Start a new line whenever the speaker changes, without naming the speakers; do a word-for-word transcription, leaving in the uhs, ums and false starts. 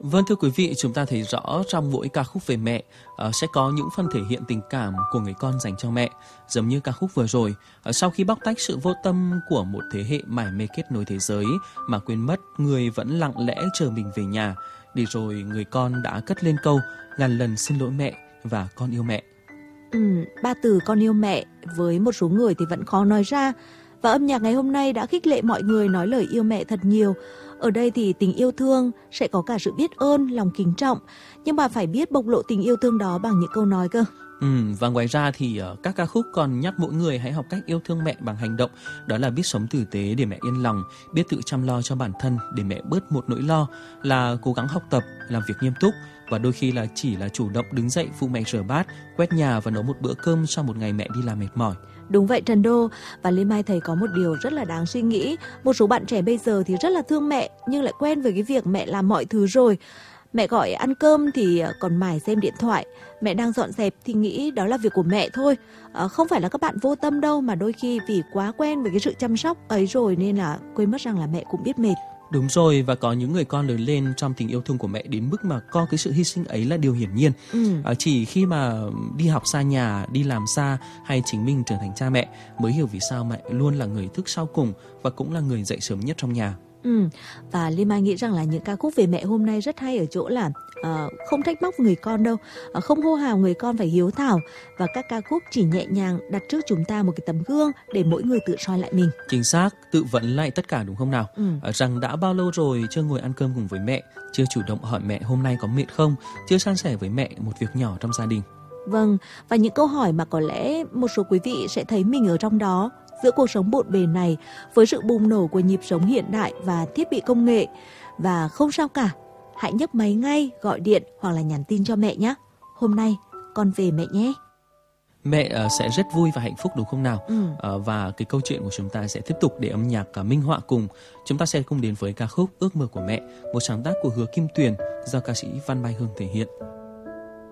Vâng, thưa quý vị, chúng ta thấy rõ trong mỗi ca khúc về mẹ uh, sẽ có những phần thể hiện tình cảm của người con dành cho mẹ. Giống như ca khúc vừa rồi, uh, sau khi bóc tách sự vô tâm của một thế hệ mải mê kết nối thế giới mà quên mất người vẫn lặng lẽ chờ mình về nhà. Để rồi người con đã cất lên câu ngàn lần xin lỗi mẹ và con yêu mẹ.
Ừ, ba từ con yêu mẹ với một số người thì vẫn khó nói ra. Và âm nhạc ngày hôm nay đã khích lệ mọi người nói lời yêu mẹ thật nhiều. Ở đây thì tình yêu thương sẽ có cả sự biết ơn, lòng kính trọng, nhưng mà phải biết bộc lộ tình yêu thương đó bằng những câu nói cơ.
Ừ, và ngoài ra thì uh, các ca khúc còn nhắc mỗi người hãy học cách yêu thương mẹ bằng hành động. Đó là biết sống tử tế để mẹ yên lòng, biết tự chăm lo cho bản thân để mẹ bớt một nỗi lo, là cố gắng học tập, làm việc nghiêm túc, và đôi khi là chỉ là chủ động đứng dậy phụ mẹ rửa bát, quét nhà và nấu một bữa cơm sau một ngày mẹ đi làm mệt mỏi.
Đúng vậy Trần Đô, và Lê Mai thấy có một điều rất là đáng suy nghĩ. Một số bạn trẻ bây giờ thì rất là thương mẹ nhưng lại quen với cái việc mẹ làm mọi thứ rồi. Mẹ gọi ăn cơm thì còn mải xem điện thoại, mẹ đang dọn dẹp thì nghĩ đó là việc của mẹ thôi. À, không phải là các bạn vô tâm đâu, mà đôi khi vì quá quen với cái sự chăm sóc ấy rồi nên là quên mất rằng là mẹ cũng biết mệt.
Đúng rồi, và có những người con lớn lên trong tình yêu thương của mẹ đến mức mà coi cái sự hy sinh ấy là điều hiển nhiên. Ừ. À, chỉ khi mà đi học xa nhà, đi làm xa hay chính mình trở thành cha mẹ mới hiểu vì sao mẹ luôn là người thức sau cùng và cũng là người dậy sớm nhất trong nhà.
Ừ, và Lê Mai nghĩ rằng là những ca khúc về mẹ hôm nay rất hay ở chỗ là uh, không trách móc người con đâu, uh, không hô hào người con phải hiếu thảo, và các ca khúc chỉ nhẹ nhàng đặt trước chúng ta một cái tấm gương để mỗi người tự soi lại mình.
Chính xác, tự vấn lại tất cả đúng không nào?
Ừ.
Uh, rằng đã bao lâu rồi chưa ngồi ăn cơm cùng với mẹ, chưa chủ động hỏi mẹ hôm nay có mệt không, chưa san sẻ với mẹ một việc nhỏ trong gia đình.
Vâng, và những câu hỏi mà có lẽ một số quý vị sẽ thấy mình ở trong đó. Giữa cuộc sống bộn bề này, với sự bùng nổ của nhịp sống hiện đại và thiết bị công nghệ, và không sao cả, hãy nhấc máy ngay, gọi điện hoặc là nhắn tin cho mẹ nhé. Hôm nay con về mẹ nhé.
Mẹ uh, sẽ rất vui và hạnh phúc đúng không nào?
Ừ.
Uh, và cái câu chuyện của chúng ta sẽ tiếp tục để âm nhạc uh, minh họa cùng. Chúng ta sẽ cùng đến với ca khúc Ước mơ của mẹ, một sáng tác của Hứa Kim Tuyền do ca sĩ Văn Mai Hương thể hiện.